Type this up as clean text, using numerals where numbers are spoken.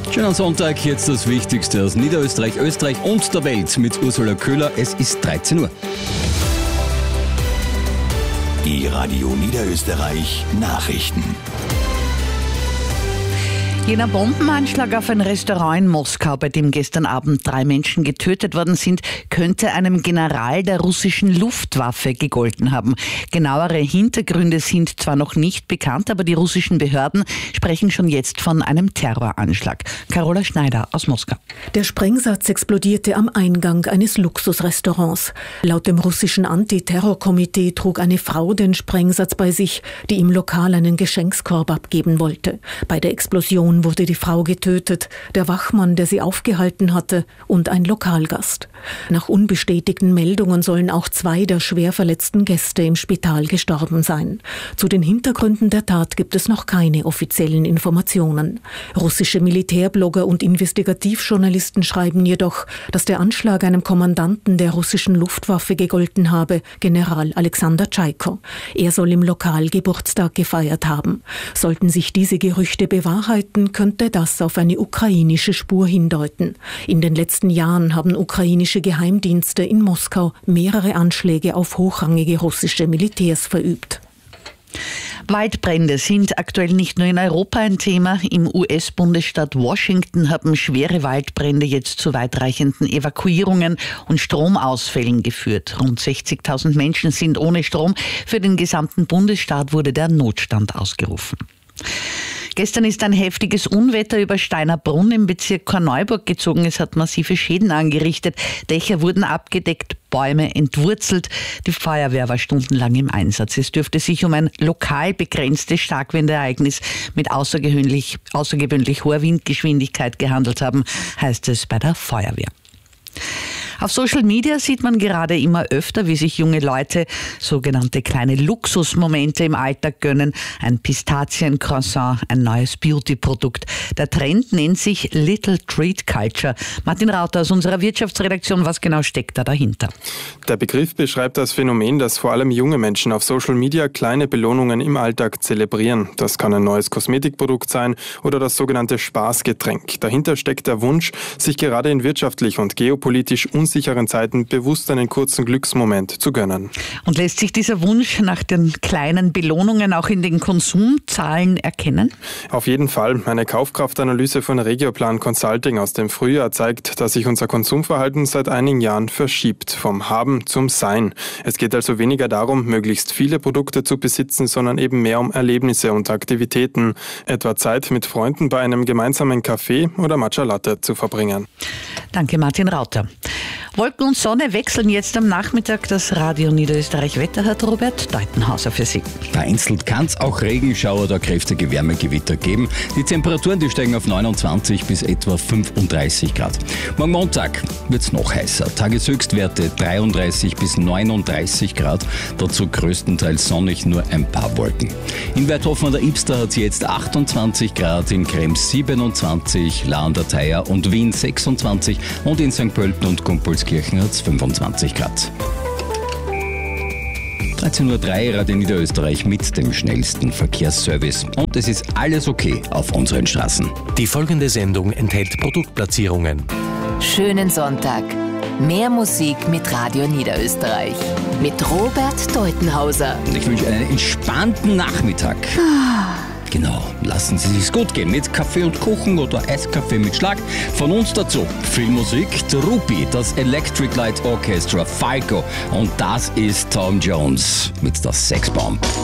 Schönen Sonntag, jetzt das Wichtigste aus Niederösterreich, Österreich und der Welt mit Ursula Köhler. Es ist 13 Uhr. Die Radio Niederösterreich Nachrichten. Jener Bombenanschlag auf ein Restaurant in Moskau, bei dem gestern Abend 3 Menschen getötet worden sind, könnte einem General der russischen Luftwaffe gegolten haben. Genauere Hintergründe sind zwar noch nicht bekannt, aber die russischen Behörden sprechen schon jetzt von einem Terroranschlag. Carola Schneider aus Moskau. Der Sprengsatz explodierte am Eingang eines Luxusrestaurants. Laut dem russischen Antiterrorkomitee trug eine Frau den Sprengsatz bei sich, die im Lokal einen Geschenkskorb abgeben wollte. Bei der Explosion wurde die Frau getötet, der Wachmann, der sie aufgehalten hatte, und ein Lokalgast. Nach unbestätigten Meldungen sollen auch 2 der schwer verletzten Gäste im Spital gestorben sein. Zu den Hintergründen der Tat gibt es noch keine offiziellen Informationen. Russische Militärblogger und Investigativjournalisten schreiben jedoch, dass der Anschlag einem Kommandanten der russischen Luftwaffe gegolten habe, General Alexander Tschaiko. Er soll im Lokal Geburtstag gefeiert haben. Sollten sich diese Gerüchte bewahrheiten, könnte das auf eine ukrainische Spur hindeuten. In den letzten Jahren haben ukrainische Geheimdienste in Moskau mehrere Anschläge auf hochrangige russische Militärs verübt. Waldbrände sind aktuell nicht nur in Europa ein Thema. Im US-Bundesstaat Washington haben schwere Waldbrände jetzt zu weitreichenden Evakuierungen und Stromausfällen geführt. Rund 60.000 Menschen sind ohne Strom. Für den gesamten Bundesstaat wurde der Notstand ausgerufen. Gestern ist ein heftiges Unwetter über Steinerbrunn im Bezirk Korneuburg gezogen. Es hat massive Schäden angerichtet. Dächer wurden abgedeckt, Bäume entwurzelt. Die Feuerwehr war stundenlang im Einsatz. Es dürfte sich um ein lokal begrenztes Starkwindereignis mit außergewöhnlich hoher Windgeschwindigkeit gehandelt haben, heißt es bei der Feuerwehr. Auf Social Media sieht man gerade immer öfter, wie sich junge Leute sogenannte kleine Luxusmomente im Alltag gönnen. Ein Pistaziencroissant, ein neues Beauty-Produkt. Der Trend nennt sich Little Treat Culture. Martin Rauter aus unserer Wirtschaftsredaktion, was genau steckt da dahinter? Der Begriff beschreibt das Phänomen, dass vor allem junge Menschen auf Social Media kleine Belohnungen im Alltag zelebrieren. Das kann ein neues Kosmetikprodukt sein oder das sogenannte Spaßgetränk. Dahinter steckt der Wunsch, sich gerade in wirtschaftlich und geopolitisch unsicheren Zeiten bewusst einen kurzen Glücksmoment zu gönnen. Und lässt sich dieser Wunsch nach den kleinen Belohnungen auch in den Konsumzahlen erkennen? Auf jeden Fall. Eine Kaufkraftanalyse von Regioplan Consulting aus dem Frühjahr zeigt, dass sich unser Konsumverhalten seit einigen Jahren verschiebt, vom Haben zum Sein. Es geht also weniger darum, möglichst viele Produkte zu besitzen, sondern eben mehr um Erlebnisse und Aktivitäten, etwa Zeit mit Freunden bei einem gemeinsamen Kaffee oder Matcha Latte zu verbringen. Danke, Martin Rauter. Wolken und Sonne wechseln jetzt am Nachmittag. Das Radio Niederösterreich Wetter hat Robert Deutenhauser für Sie. Vereinzelt kann es auch Regenschauer oder kräftige Wärmegewitter geben. Die Temperaturen, die steigen auf 29 bis etwa 35 Grad. Morgen Montag wird es noch heißer. Tageshöchstwerte 33 bis 39 Grad. Dazu größtenteils sonnig, nur ein paar Wolken. In Weidhofen an der Ibster hat es jetzt 28 Grad, in Krems 27, La an der Theier und Wien 26 und in St. Pölten und Gumpolskirchen hat es 25 Grad. 13.03 Uhr Radio Niederösterreich mit dem schnellsten Verkehrsservice. Und es ist alles okay auf unseren Straßen. Die folgende Sendung enthält Produktplatzierungen. Schönen Sonntag. Mehr Musik mit Radio Niederösterreich. Mit Robert Deutenhauser. Und ich wünsche einen entspannten Nachmittag. Genau, lassen Sie sich's gut gehen mit Kaffee und Kuchen oder Eiskaffee mit Schlag. Von uns dazu viel Musik, Rupi, das Electric Light Orchestra, Falco und das ist Tom Jones mit der Sexbomb.